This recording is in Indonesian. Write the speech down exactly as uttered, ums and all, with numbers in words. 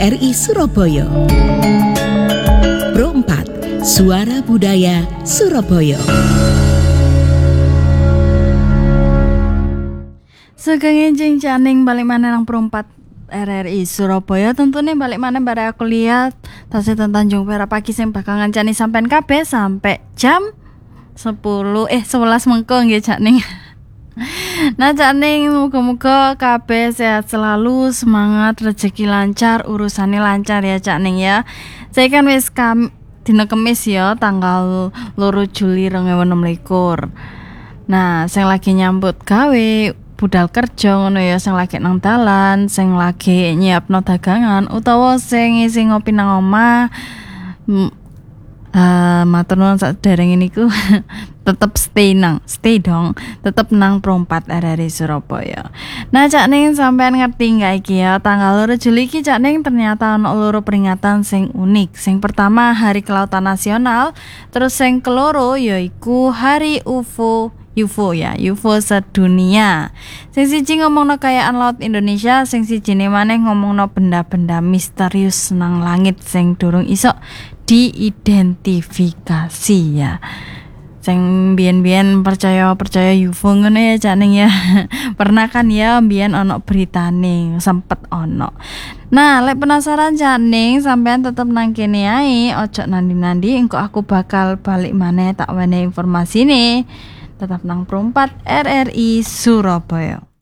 R I Surabaya. Pro empat, Suara Budaya Surabaya. Sugeng enjing janing balik mana nang Pro empat R R I Surabaya. Tentunya balik mana bare aku lihat tasih Tanjung Perak pagi sing bakal ngancani sampean kabeh sampai jam sepuluh eh sebelas mengko nggih Cak Ning. Nah Cak Ning, muga-muga kabeh sehat selalu, semangat, rezeki lancar, urusannya lancar ya Cak Ning ya. Saya kan wis kam dina Kemis ya, tanggal loro Juli dua ribu enam belas. Nah, sing lagi nyambut gawe budal kerja ngono ya, sing lagi nang dalan, sing lagi nyiapno dagangan utawa sing ngisi ngopi nang omah. Uh, matur nuwun saderenge niku tetep stay nang stay dong tetep nang Pro empat R R I Surabaya. Nah Cak Ning sampean ngerti nggak iki ya, tanggal loro Juli iki Cak Ning ternyata ono loro peringatan sing unik. Sing pertama Hari Kelautan Nasional, terus sing keloro yaiku Hari U F O U F O ya, U F O sedunia. Sing siji ngomongno kekayaan laut Indonesia, sing sijine maneh ngomongno benda-benda misterius nang langit sing durung iso diidentifikasi ya. Sing biyen-biyen percaya-percaya U F O ngono ya Cak Ning ya. Pernah kan ya biyen ono beritane, sempet ono. Nah, lek penasaran Cak Ning, sampean tetep nang kene ae, ojo nandi-nandi, engko aku bakal balik maneh tak wene informasi nih. Tetap nang Pro empat R R I Surabaya.